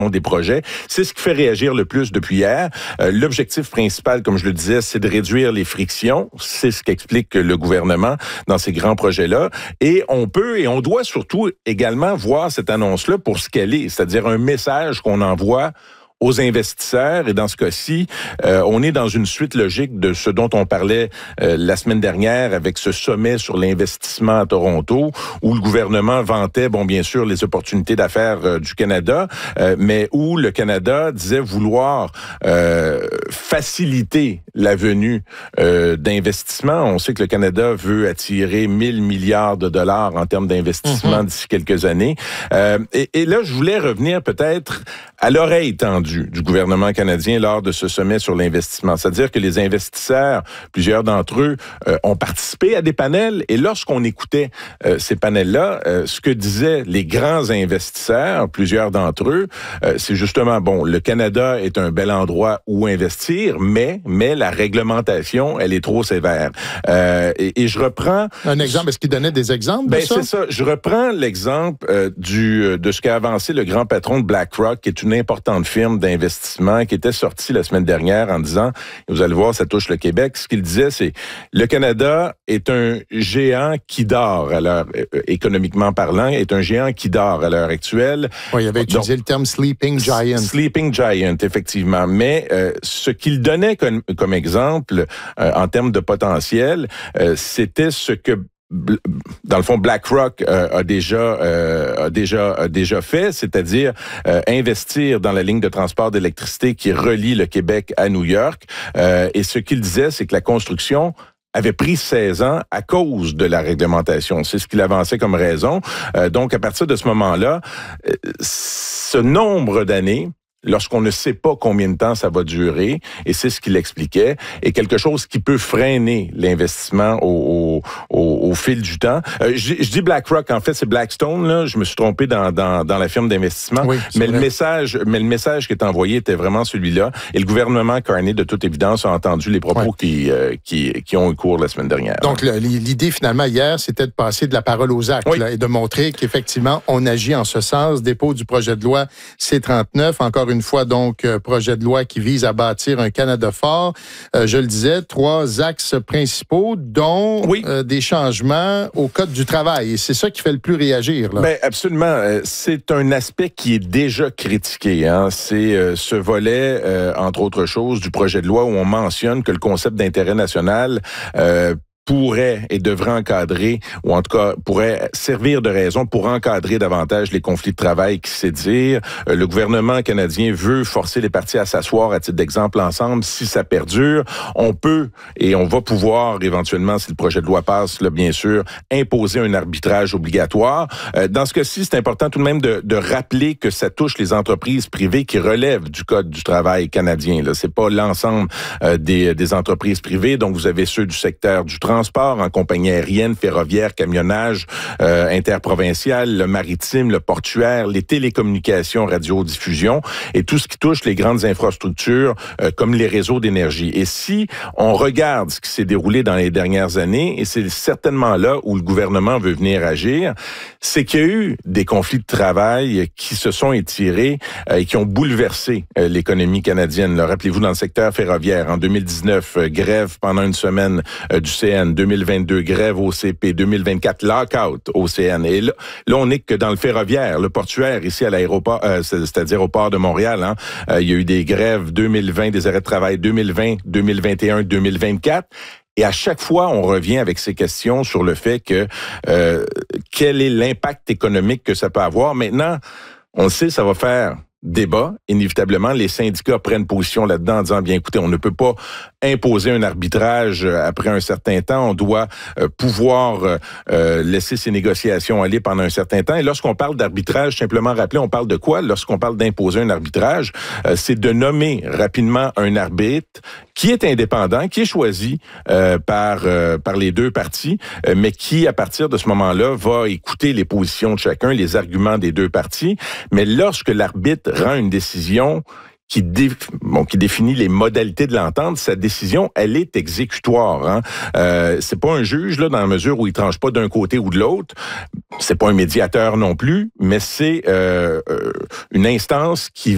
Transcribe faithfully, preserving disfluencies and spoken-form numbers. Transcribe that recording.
des projets. C'est ce qui fait réagir le plus depuis hier. Euh, l'objectif principal, comme je le disais, c'est de réduire les frictions. C'est ce qu'explique le gouvernement dans ces grands projets-là. Et on peut et on doit surtout également voir cette annonce-là pour ce qu'elle est, c'est-à-dire un message qu'on envoie aux investisseurs. Et dans ce cas-ci, euh, on est dans une suite logique de ce dont on parlait euh, la semaine dernière avec ce sommet sur l'investissement à Toronto, où le gouvernement vantait, bon, bien sûr, les opportunités d'affaires euh, du Canada, euh, mais où le Canada disait vouloir euh, faciliter la venue euh, d'investissements. On sait que le Canada veut attirer mille milliards de dollars en termes d'investissement mm-hmm. d'ici quelques années. Euh, et, et là, je voulais revenir peut-être à l'oreille tendue du gouvernement canadien lors de ce sommet sur l'investissement. C'est-à-dire que les investisseurs, plusieurs d'entre eux, euh, ont participé à des panels et lorsqu'on écoutait euh, ces panels-là, euh, ce que disaient les grands investisseurs, plusieurs d'entre eux, euh, c'est justement, bon, le Canada est un bel endroit où investir, mais, mais la réglementation, elle est trop sévère. Euh, et, et je reprends... Un exemple, est-ce qu'il donnait des exemples de ben, ça? C'est ça. Je reprends l'exemple euh, du de ce qu'a avancé le grand patron de BlackRock, qui est une importante firme d'investissement qui était sortie la semaine dernière en disant, et vous allez voir, ça touche le Québec, ce qu'il disait, c'est le Canada est un géant qui dort à l'heure, euh, économiquement parlant, est un géant qui dort à l'heure actuelle. Oui, il avait utilisé Donc, le terme Sleeping Giant. Sleeping Giant, effectivement. Mais euh, ce qu'il donnait comme, comme exemple euh, en termes de potentiel, euh, c'était ce que dans le fond, BlackRock euh, a déjà euh, a déjà a déjà fait, c'est-à-dire euh, investir dans la ligne de transport d'électricité qui relie le Québec à New York. Euh, et ce qu'il disait, c'est que la construction avait pris seize ans à cause de la réglementation. C'est ce qu'il avançait comme raison. Euh, donc, à partir de ce moment-là, euh, ce nombre d'années, lorsqu'on ne sait pas combien de temps ça va durer, et c'est ce qu'il expliquait, est quelque chose qui peut freiner l'investissement au, au, au, au fil du temps. Euh, je, je dis BlackRock, en fait, c'est Blackstone, là. Je me suis trompé dans, dans, dans la firme d'investissement. Oui, mais vrai. le message, mais le message qui est envoyé était vraiment celui-là. Et le gouvernement Carney, de toute évidence, a entendu les propos oui. qui, euh, qui, qui ont eu cours la semaine dernière. Donc, le, l'idée, finalement, hier, c'était de passer de la parole aux actes, oui. là, et de montrer qu'effectivement, on agit en ce sens. Dépôt du projet de loi C trente-neuf, encore une fois, donc, euh, projet de loi qui vise à bâtir un Canada fort. Euh, je le disais, trois axes principaux, dont oui. euh, des changements au Code du travail. Et c'est ça qui fait le plus réagir, là. Ben, absolument. C'est un aspect qui est déjà critiqué, hein. C'est euh, ce volet, euh, entre autres choses, du projet de loi où on mentionne que le concept d'intérêt national euh, pourrait et devrait encadrer, ou en tout cas pourrait servir de raison pour encadrer davantage les conflits de travail qui s'étirent. Euh, le gouvernement canadien veut forcer les partis à s'asseoir, à titre d'exemple, ensemble. Si ça perdure, on peut et on va pouvoir éventuellement, si le projet de loi passe, là, bien sûr, imposer un arbitrage obligatoire. Euh, dans ce cas-ci, c'est important tout de même de, de rappeler que ça touche les entreprises privées qui relèvent du Code du travail canadien. Là, c'est pas l'ensemble euh, des, des entreprises privées. Donc, vous avez ceux du secteur du transport, en compagnie aérienne, ferroviaire, camionnage, euh, interprovincial, le maritime, le portuaire, les télécommunications, radiodiffusion et tout ce qui touche les grandes infrastructures euh, comme les réseaux d'énergie. Et si on regarde ce qui s'est déroulé dans les dernières années, et c'est certainement là où le gouvernement veut venir agir, c'est qu'il y a eu des conflits de travail qui se sont étirés euh, et qui ont bouleversé euh, l'économie canadienne. Là, rappelez-vous, dans le secteur ferroviaire, en deux mille dix-neuf, euh, grève pendant une semaine euh, du C N, deux mille vingt-deux, grève au C P, deux mille vingt-quatre, lockout au C N. Et là, là, on n'est que dans le ferroviaire, le portuaire, ici à l'aéroport, euh, c'est-à-dire au port de Montréal. Hein. Euh, il y a eu des grèves deux mille vingt, des arrêts de travail deux mille vingt, deux mille vingt et un, deux mille vingt-quatre. Et à chaque fois, on revient avec ces questions sur le fait que euh, quel est l'impact économique que ça peut avoir. Maintenant, on le sait, ça va faire débat. Inévitablement, les syndicats prennent position là-dedans en disant, bien écoutez, on ne peut pas imposer un arbitrage après un certain temps. On doit euh, pouvoir euh, laisser ces négociations aller pendant un certain temps. Et lorsqu'on parle d'arbitrage, simplement rappeler, on parle de quoi? Lorsqu'on parle d'imposer un arbitrage, euh, c'est de nommer rapidement un arbitre qui est indépendant, qui est choisi euh, par euh, par les deux parties, euh, mais qui, à partir de ce moment-là, va écouter les positions de chacun, les arguments des deux parties. Mais lorsque l'arbitre rend une décision qui, dé, bon, qui définit les modalités de l'entente, sa décision, elle est exécutoire. Hein. Euh, c'est pas un juge là dans la mesure où il tranche pas d'un côté ou de l'autre. C'est pas un médiateur non plus, mais c'est euh, une instance qui